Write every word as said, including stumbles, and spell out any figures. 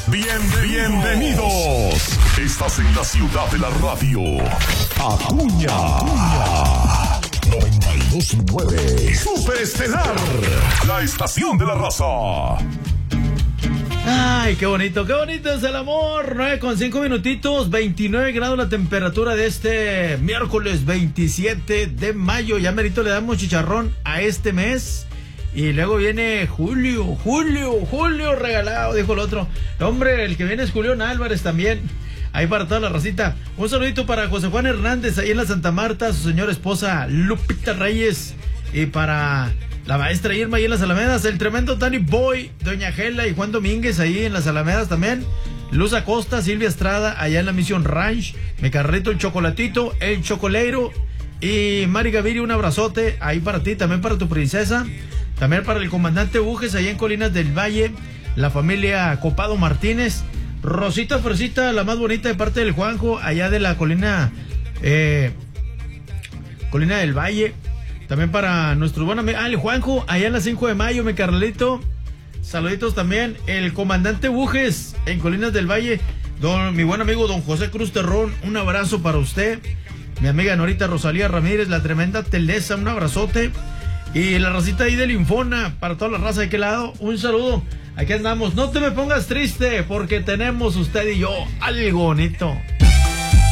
Bien, bienvenidos. Estás en la ciudad de la radio. Acuña. noventa y dos punto nueve. Superestelar. La estación de la raza. Ay, qué bonito, qué bonito es el amor. nueve con cinco minutitos, veintinueve grados la temperatura de este miércoles veintisiete de mayo. Ya merito le damos chicharrón a este mes. Y luego viene Julio, Julio, Julio regalado, dijo el otro. Hombre, el que viene es Julián Álvarez también. Ahí para toda la racita. Un saludito para José Juan Hernández, ahí en la Santa Marta, su señora esposa Lupita Reyes. Y para la maestra Irma ahí en las Alamedas, el tremendo Danny Boy, Doña Gela y Juan Domínguez ahí en las Alamedas también. Luz Acosta, Silvia Estrada, allá en la Mission Ranch. Mi carrito, el Chocolatito, el Chocoleiro. Y Mari Gaviria, un abrazote ahí para ti, también para tu princesa. También para el comandante Bujes, allá en Colinas del Valle. La familia Copado Martínez. Rosita Fresita, la más bonita de parte del Juanjo, allá de la colina, eh, Colina del Valle. También para nuestro buen amigo, ah, el Juanjo, allá en la cinco de mayo, mi carnalito. Saluditos también. El comandante Bujes, en Colinas del Valle. Don, mi buen amigo don José Cruz Terrón, un abrazo para usted. Mi amiga Norita Rosalía Ramírez, la tremenda Telesa, un abrazote. Y la racita ahí del Infona, para toda la raza de aquel lado, un saludo. Aquí andamos. No te me pongas triste, porque tenemos usted y yo algo bonito.